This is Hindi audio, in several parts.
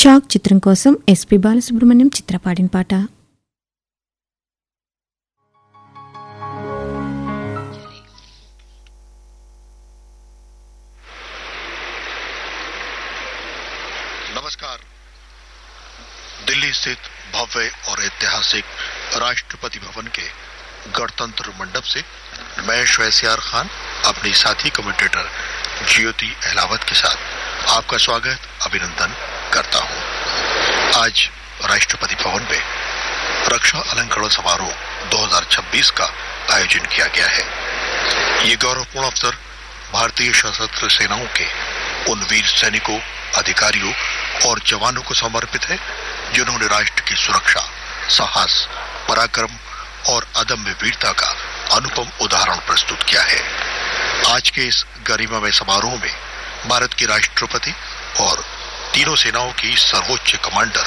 షాక్ చిత్రం కోసం ఎస్పి బాలసుబ్రహ్మణ్యం చిత్ర పాడిన పాట. नमस्कार. दिल्ली स्थित भव्य और ऐतिहासिक राष्ट्रपति भवन के गणतंत्र मंडप से मैं शहसियार खान अपनी साथी कमेंटेटर ज्योति अहलावत के साथ आपका स्वागत अभिनंदन करता हूं. आज राष्ट्रपति भवन में रक्षा अलंकरण समारोह 2026 का आयोजन किया गया है. ये गौरवपूर्ण अवसर भारतीय सशस्त्र सेनाओं के उन वीर सैनिकों, अधिकारियों और जवानों को समर्पित है जिन्होंने राष्ट्र की सुरक्षा, साहस, पराक्रम और अदम्य वीरता का अनुपम उदाहरण प्रस्तुत किया है. आज के इस गरिमामय समारोह में भारत की राष्ट्रपति और तीनों सेनाओं की सर्वोच्च कमांडर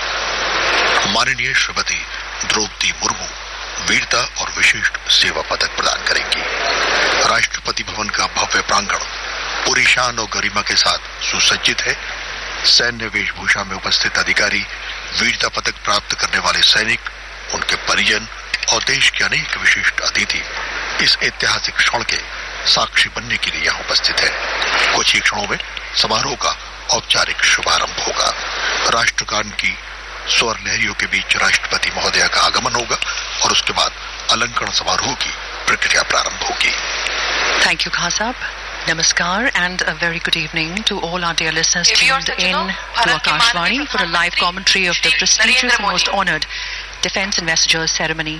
माननीय श्रीमती द्रौपदी मुर्मू वीरता और विशिष्ट सेवा पदक प्रदान करेंगी. राष्ट्रपति भवन का भव्य प्रांगण पूरी शान और गरिमा के साथ सुसज्जित है. सैन्य वेशभूषा में उपस्थित अधिकारी, वीरता पदक प्राप्त करने वाले सैनिक, उनके परिजन और देश के अनेक विशिष्ट अतिथि इस ऐतिहासिक क्षण के साक्षी बनने के लिए यहाँ उपस्थित है. कुछ ही क्षणों में समारोह का औपचारिक शुभारंभ होगा. राष्ट्रगान की स्वर लहरियों के बीच राष्ट्रपति महोदया का आगमन होगा और उसके बाद अलंकरण समारोह की प्रक्रिया प्रारंभ होगी. Thank you, Khan Saab. Namaskar and a very good evening to all our dear listeners tuned in to Akashvani for a live commentary of the prestigious and most honoured Defence Investitures Ceremony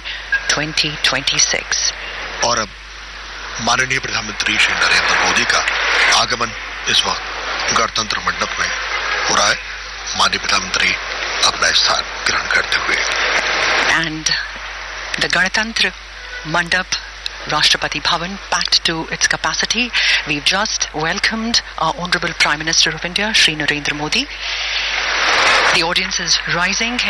2026. और अब माननीय प्रधानमंत्री श्री नरेंद्र मोदी का आगमन इस वक्त गणतंत्र मंडप में हो रहा है. माननीय प्रधानमंत्री अपना स्थान ग्रहण करते हुए. And the Ganatantra Mandap Rashtrapati Bhavan packed to its capacity. We've just welcomed our Honourable Prime Minister of India, Shri Narendra Modi. The audience is rising.